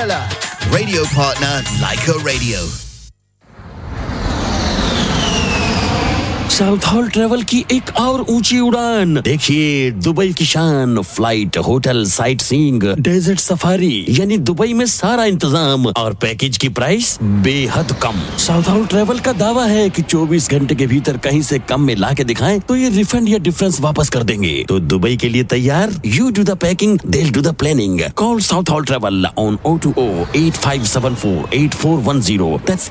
umbrella. Radio partner Leica Radio. South hall travel की एक और ऊंची उड़ान। देखिए दुबई की शान, flight, hotel, sight seeing, desert safari, यानी दुबई में सारा इंतजाम और पैकेज की प्राइस बेहद कम। साउथ हॉल ट्रेवल का दावा है कि 24 घंटे के भीतर कहीं से कम में ला के दिखाएं तो ये रिफंड या डिफरेंस वापस कर देंगे। तो दुबई के लिए तैयार? You do the packing, they'll do the planning. Call South Hall Travel on 020-8574-8410. That's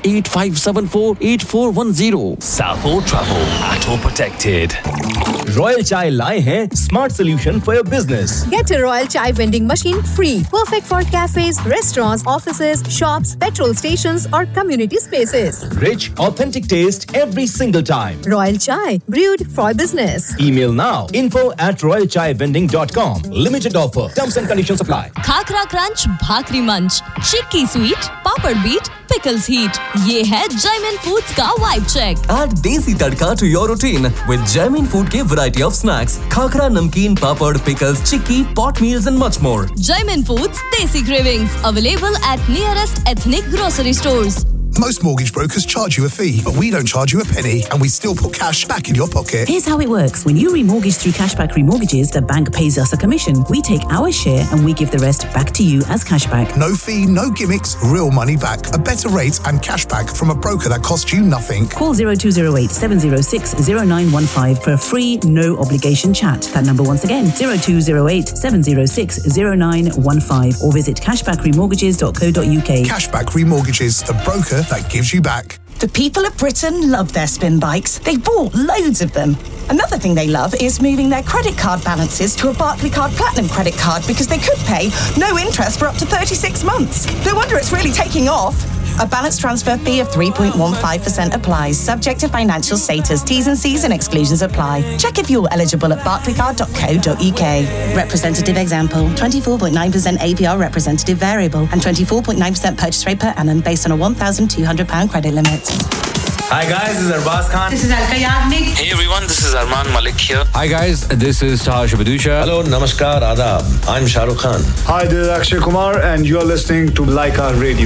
8574-8410. South Hall Travel at all protected. Royal Chai लाए हैं smart solution for your business. Get a Royal Chai vending machine free. Perfect for cafes, restaurants, offices, shops, petrol stations or community spaces. Rich, authentic taste every single time. Royal Chai, brewed for business. Email now info@royalchaivending.com. Limited offer. Terms and conditions apply. Khakhra crunch, भाकरी मंच, चिक्की sweet, पापड़ beat, pickles heat. ये है Jaymin foods का vibe check. Add desi tadka to your routine with Jaimin Food के variety of snacks, khakra, namkeen, papad, pickles, chikki, pot meals and much more. Jaimin Foods Desi Cravings, available at nearest ethnic grocery stores. Most mortgage brokers charge you a fee, but we don't charge you a penny, and we still put cash back in your pocket. Here's how it works. When you remortgage through Cashback Remortgages, the bank pays us a commission. We take our share and we give the rest back to you as cashback. No fee, no gimmicks, real money back. A better rate and cashback from a broker that costs you nothing. Call 0208 706 0915 for a free, no obligation chat. That number once again, 0208 706 0915, or visit cashbackremortgages.co.uk. Cashback Remortgages, the broker that gives you back. The people of Britain love their spin bikes. They bought loads of them. Another thing they love is moving their credit card balances to a Barclaycard Platinum credit card because they could pay no interest for up to 36 months. No wonder it's really taking off. A balance transfer fee of 3.15% applies, subject to financial status. T's and C's and exclusions apply. Check if you're eligible at barclaycard.co.uk. Representative example, 24.9% APR representative variable and 24.9% purchase rate per annum based on a £1,200 credit limit. Hi guys, this is Arbaz Khan. This is Alka Yagnik. Hey everyone, this is Arman Malik here. Hi guys, this is Tash Badusha. Hello, namaskar, adab. I'm Shah Rukh Khan. Hi, this is Akshay Kumar and you're listening to Leica Radio.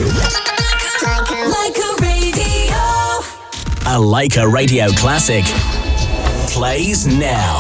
Leica Radio. A Leica Radio classic plays now.